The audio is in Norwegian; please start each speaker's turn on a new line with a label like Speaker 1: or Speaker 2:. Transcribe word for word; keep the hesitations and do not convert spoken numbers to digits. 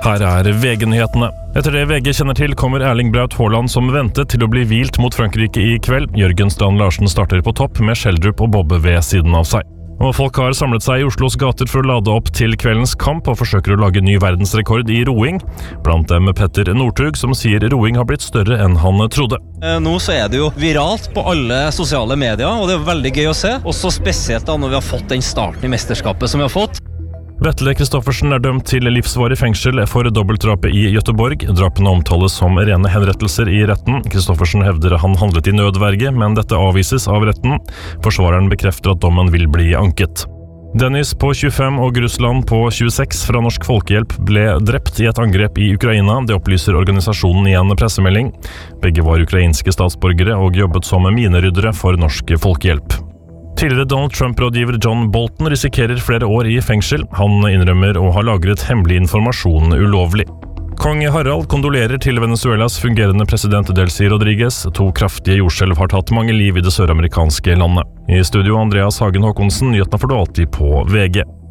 Speaker 1: Her er V G-nyhetene. Etter det V G kjenner til, kommer Erling Braut Haaland som ventet til å bli hvilt mot Frankrike i kveld. Jørgen Strand Larsen starter på topp med Schjelderup og Bobbe ved siden av seg. Og folk har samlet seg i Oslos gater for å lade opp til kveldens kamp og forsøker å lage ny verdensrekord i roing. Blant dem Petter Northug, som sier roing har blitt større enn han trodde.
Speaker 2: Nå så er det jo viralt på alle sosiale medier, og det er veldig gøy å se. Også spesielt da når vi har fått den starten i mesterskapet som vi har fått.
Speaker 1: Vetle Kristoffersen er dømt til livsvarig fengsel for dobbeltdrapet i Göteborg. Drapene omtales som rene henrettelser i retten. Kristoffersen hevder han handlet i nødverge, men dette avvises av retten. Forsvareren bekrefter at dommen vil bli anket. Dennis på tjuefem og Russland på tjueseks fra Norsk Folkehjelp ble drept i et angrep i Ukraina. Det opplyser organisasjonen i en pressemelding. Begge var ukrainske statsborgere og jobbet som mineryddere for Norsk Folkehjelp. Tidligere Donald Trump-rådgiver John Bolton risikerer flere år i fengsel. Han innrømmer å ha lagret hemmelig informasjon ulovlig. Kong Harald kondolerer til Venezuelas fungerende president Delcy Rodriguez. To kraftige jordskjelv har tatt mange liv i det søramerikanske landet. I studio Andreas Hagen Håkonsen, nyhetene får du alltid på V G.